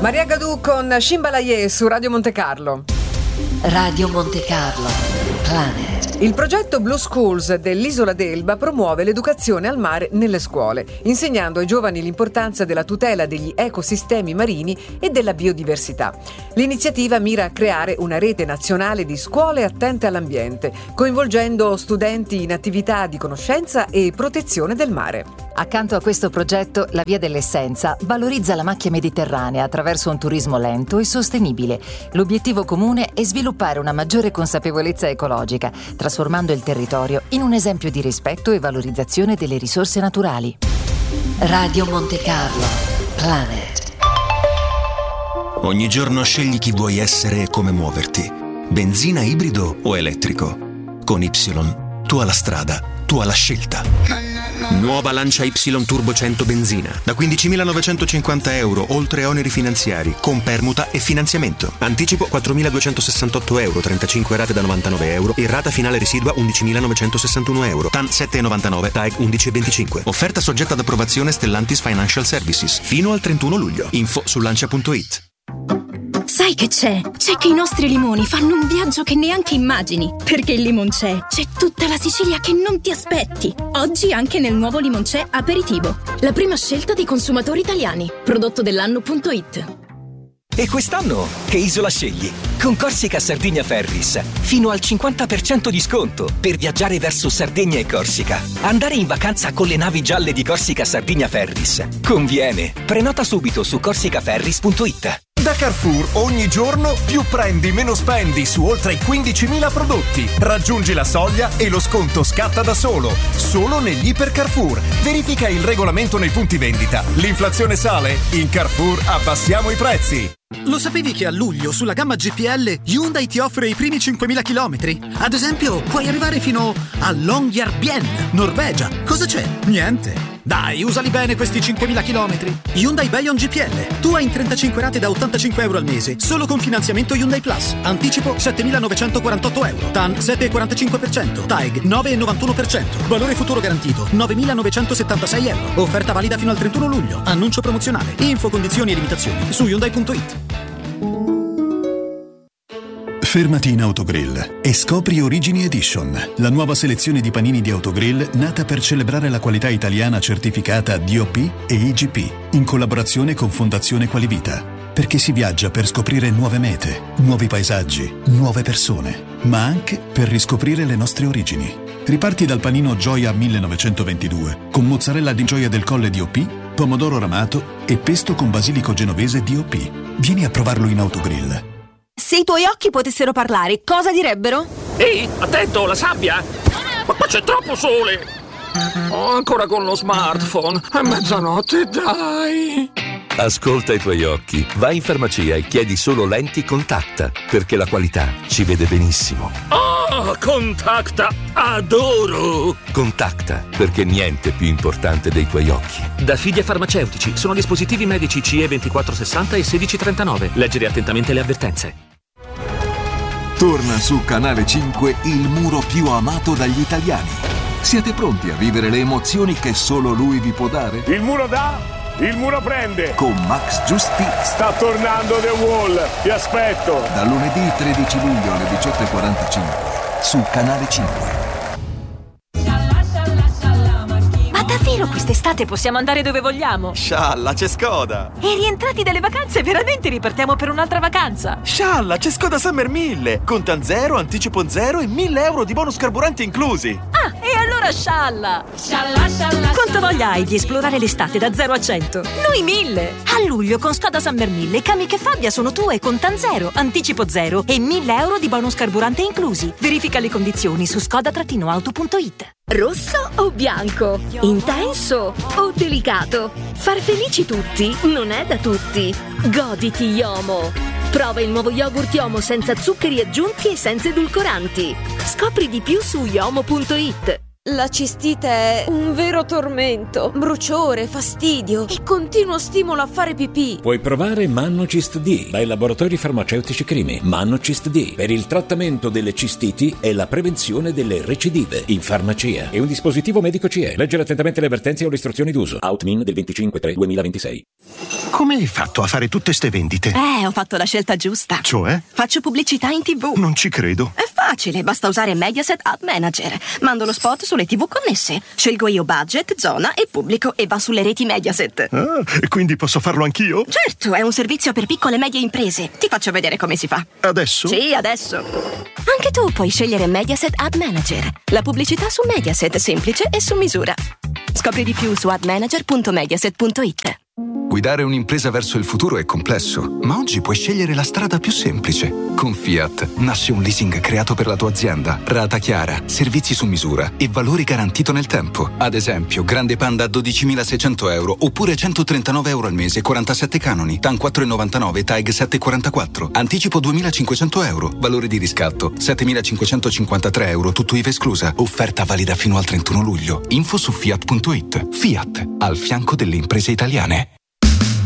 Maria Gadù con Shimbalaye su Radio Monte Carlo. Radio Monte Carlo, Planet. Il progetto Blue Schools dell'Isola d'Elba promuove l'educazione al mare nelle scuole, insegnando ai giovani l'importanza della tutela degli ecosistemi marini e della biodiversità. L'iniziativa mira a creare una rete nazionale di scuole attente all'ambiente, coinvolgendo studenti in attività di conoscenza e protezione del mare. Accanto a questo progetto, la Via dell'Essenza valorizza la macchia mediterranea attraverso un turismo lento e sostenibile. L'obiettivo comune è sviluppare una maggiore consapevolezza ecologica, trasformando il territorio in un esempio di rispetto e valorizzazione delle risorse naturali. Radio Monte Carlo, Planet. Ogni giorno scegli chi vuoi essere e come muoverti. Benzina, ibrido o elettrico. Con Y, tu hai la strada, tu hai la scelta. Nuova Lancia Y Turbo 100 benzina da 15.950 euro, oltre oneri finanziari, con permuta e finanziamento. Anticipo 4.268 euro, 35 rate da 99 euro e rata finale residua 11.961 euro. TAN 7,99, TAEG 11,25. Offerta soggetta ad approvazione Stellantis Financial Services fino al 31 luglio. Info su lancia.it. Sai che c'è? C'è che i nostri limoni fanno un viaggio che neanche immagini. Perché il Limoncè c'è tutta la Sicilia che non ti aspetti. Oggi anche nel nuovo Limoncè Aperitivo. La prima scelta dei consumatori italiani. Prodotto dell'anno.it. E quest'anno che isola scegli? Con Corsica Sardigna Ferris fino al 50% di sconto per viaggiare verso Sardegna e Corsica. Andare in vacanza con le navi gialle di Corsica Sardigna Ferris conviene. Prenota subito su corsicaferris.it. Da Carrefour ogni giorno più prendi meno spendi su oltre 15.000 prodotti. Raggiungi la soglia e lo sconto scatta da solo. Solo negli Iper Carrefour. Verifica il regolamento nei punti vendita. L'inflazione sale? In Carrefour abbassiamo i prezzi. Lo sapevi che a luglio sulla gamma GPL Hyundai ti offre i primi 5.000 chilometri? Ad esempio, puoi arrivare fino a Longyearbyen, Norvegia. Cosa c'è? Niente. Dai, usali bene questi 5.000 chilometri. Hyundai Bayon GPL. Tu hai in 35 rate da 85 euro al mese, solo con finanziamento Hyundai Plus. Anticipo 7.948 euro. TAN 7,45%. TAEG 9,91%. Valore futuro garantito 9.976 euro. Offerta valida fino al 31 luglio. Annuncio promozionale. Info, condizioni e limitazioni su Hyundai.it. Fermati in Autogrill e scopri Origini Edition, la nuova selezione di panini di Autogrill nata per celebrare la qualità italiana certificata DOP e IGP, in collaborazione con Fondazione Qualivita. Perché si viaggia per scoprire nuove mete, nuovi paesaggi, nuove persone, ma anche per riscoprire le nostre origini. Riparti dal panino Gioia 1922, con mozzarella di Gioia del Colle DOP, pomodoro ramato e pesto con basilico genovese DOP. Vieni a provarlo in Autogrill. Se i tuoi occhi potessero parlare, cosa direbbero? Ehi, attento, la sabbia! Ma qua c'è troppo sole! Oh, ancora con lo smartphone! È mezzanotte, dai! Ascolta i tuoi occhi, vai in farmacia e chiedi solo lenti Contacta, perché la qualità ci vede benissimo. Oh, Contacta, adoro! Contacta, perché niente è più importante dei tuoi occhi. Da Fidia Farmaceutici, sono dispositivi medici CE 2460 e 1639. Leggere attentamente le avvertenze. Torna su Canale 5 il muro più amato dagli italiani. Siete pronti a vivere le emozioni che solo lui vi può dare? Il muro dà, il muro prende. Con Max Giusti. Sta tornando The Wall, vi aspetto. Da lunedì 13 luglio alle 18:45 su Canale 5. Davvero quest'estate possiamo andare dove vogliamo? Scialla, c'è Skoda! E rientrati dalle vacanze veramente ripartiamo per un'altra vacanza? Scialla, c'è Skoda Summer 1000! Contan 0, anticipo 0 e 1.000 euro di bonus carburante inclusi! Ah, e allora scialla! Scialla, scialla! Quanta voglia hai di esplorare l'estate da 0 a 100? Noi 1000! A luglio con Skoda Summer 1000 Kamiq e Fabia sono tue con Contan 0, anticipo 0 e 1.000 euro di bonus carburante inclusi. Verifica le condizioni su skoda-auto.it. Rosso o bianco? Intenso o delicato? Far felici tutti non è da tutti. Goditi Yomo. Prova il nuovo yogurt Yomo senza zuccheri aggiunti e senza edulcoranti. Scopri di più su yomo.it. La cistite è un vero tormento. Bruciore, fastidio e continuo stimolo a fare pipì. Puoi provare Mannocist D dai laboratori farmaceutici Crimi. Mannocist D per il trattamento delle cistiti e la prevenzione delle recidive in farmacia. È un dispositivo medico CE. Leggere attentamente le avvertenze o le istruzioni d'uso. Outmin del 25/3/2026. Come hai fatto a fare tutte ste vendite? Ho fatto la scelta giusta. Cioè? Faccio pubblicità in TV. Non ci credo. È facile, basta usare Mediaset Ad Manager. Mando lo spot sulle TV connesse. Scelgo io budget, zona e pubblico e va sulle reti Mediaset. Ah, e quindi posso farlo anch'io? Certo, è un servizio per piccole e medie imprese. Ti faccio vedere come si fa. Adesso? Sì, adesso. Anche tu puoi scegliere Mediaset Ad Manager. La pubblicità su Mediaset, semplice e su misura. Scopri di più su admanager.mediaset.it. Guidare un'impresa verso il futuro è complesso, ma oggi puoi scegliere la strada più semplice. Con Fiat nasce un leasing creato per la tua azienda, rata chiara, servizi su misura e valori garantito nel tempo. Ad esempio, Grande Panda a 12.600 euro oppure 139 euro al mese, 47 canoni, TAN 4,99, TAG 7,44, anticipo 2.500 euro, valore di riscatto 7.553 euro, tutto IVA esclusa, offerta valida fino al 31 luglio. Info su Fiat.it. Fiat, al fianco delle imprese italiane.